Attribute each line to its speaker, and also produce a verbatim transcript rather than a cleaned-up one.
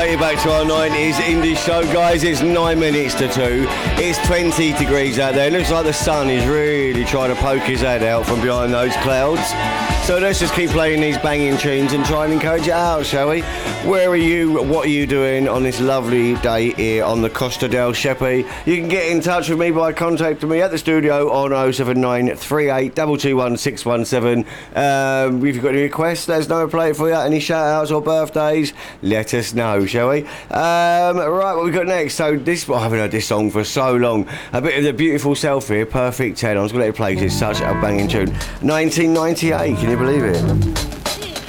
Speaker 1: Hey, back to our nineties indie show, guys. It's nine minutes to two. It's twenty degrees out there. It looks like the sun is really trying to poke his head out from behind those clouds. So let's just keep playing these banging tunes and try and encourage it out, shall we? Where are you? What are you doing on this lovely day here on the Costa del Chepe? You can get in touch with me by contacting me at the studio on oh seven nine three eight two two one six one seven. Um, if you've got any requests, let us know. We'll play it for you. Any shout-outs or birthdays, let us know, shall we? Um, right, what we got next? So this, well, I haven't heard this song for so long. A bit of The Beautiful Self here, Perfect ten. I was going to let it play because it's such a banging tune. nineteen ninety-eight, can you believe it?